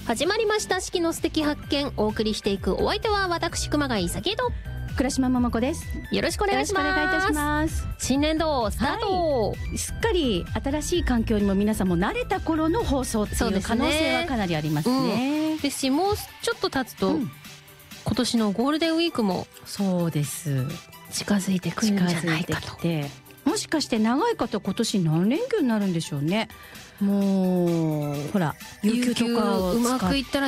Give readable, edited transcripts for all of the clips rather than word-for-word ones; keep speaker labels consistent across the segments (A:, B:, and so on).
A: 始まりました。四季の素敵発見。お送りしていくお相手は私熊谷咲と
B: 倉島桃子です。
A: よろしくお願いします。
B: よろしくお願いいたします。
A: 新年度スタート、
B: はい、すっかり新しい環境にも皆さんも慣れた頃の放送っていう可能性はかなりありますね。
A: ですし、もうちょっと経つと、今年のゴールデンウィークも
B: そうです
A: 近づいてくるんじゃないかと。
B: もしかして長い方今年何連休になるんでしょうね。もうほら有給とかを使って
A: うまくいったら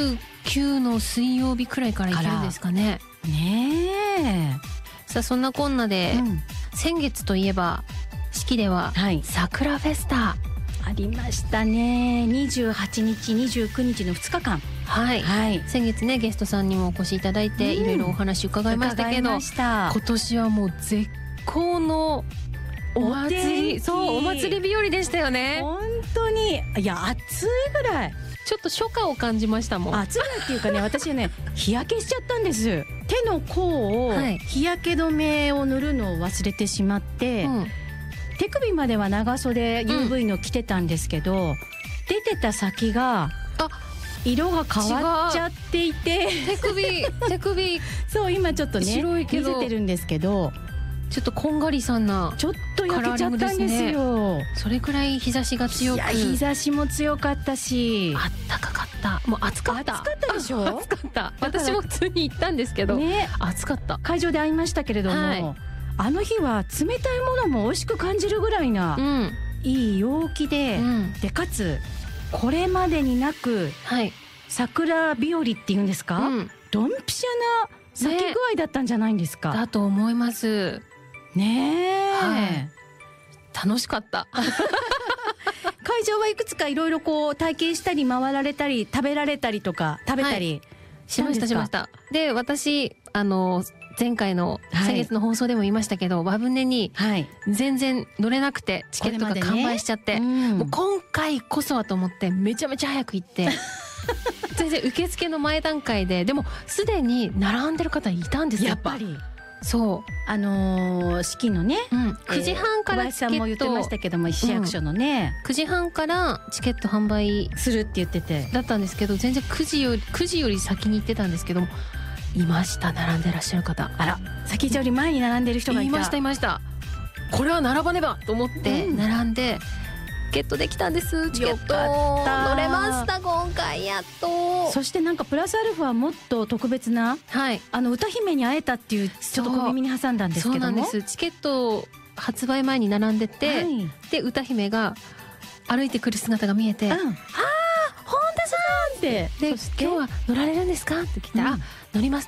A: 29の水曜日くらいからいけるんですかね。
B: ねえ。
A: さあそんなこんなで、先月といえば四季では、桜フェスタ
B: ありましたね。28日29日の2日間、
A: 先月ねゲストさんにもお越しいただいて、いろいろお話伺いましたけど、今年はもう絶好のお祭り、お祭り日和でしたよね。
B: 本当に、いや暑いぐらい、
A: ちょっと初夏を感じましたもん。
B: 暑いぐらいっていうかね、私ね日焼けしちゃったんです。手の甲を日焼け止めを塗るのを忘れてしまって、手首までは長袖 UV の着てたんですけど、出てた先が色が変わっちゃっていて、手首そう今ちょっとね白いけど見せてるんですけど、
A: ちょっとこんがりさんな
B: ちょっと焼けちゃったんですよ。
A: それくらい日差しが強く、いや
B: 日差しも強かったし、
A: あったかかった。もう暑かった。
B: 暑かったでしょ。
A: 暑かった。私も普通に行ったんですけど、暑かった。
B: 会場で会いましたけれども、あの日は冷たいものも美味しく感じるぐらいな、いい陽気で、でかつこれまでになく、桜日和っていうんですか、ドンピシャな咲き具合だったんじゃないんですか。
A: だと思いますね。楽しかった
B: 会場はいくつかいろいろこう体験したり回られたり食べられたりとか食べたりしました。
A: で私前回の先月の放送でも言いましたけど、ワブネに全然乗れなくてチケットが完売しちゃって、もう今回こそはと思ってめちゃめちゃ早く行って全然受付の前段階で、でもすでに並んでる方いたんですよ。
B: やっぱり
A: そう
B: 式のね、
A: 9時半からチケット、
B: 小林さんも言ってましたけども、市役所のね、
A: 9時半からチケット販売
B: するって言ってて
A: だったんですけど、全然9時より先に行ってたんですけども、いました、並んでらっしゃる方。
B: あら、先より前に並んでる人がいた。
A: いました。これは並ばねばと思って並んでゲットできたんです。チケット乗れました、今回やっと。
B: そしてなんかプラスアルファもっと特別な、歌姫に会えたっていう、ちょっと小耳に挟んだんですけども、
A: そうなんです。チケット発売前に並んでて、で歌姫が歩いてくる姿が見えて、ああ本田さんって、で今日は乗られるんですかって聞いたら、乗ります。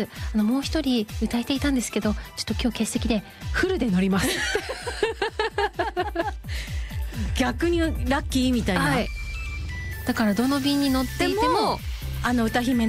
A: もう一人歌い手いたんですけど、ちょっと今日欠席でフルで乗ります
B: 逆にラッキーみたいな、
A: だからどの便に乗っていても
B: 歌姫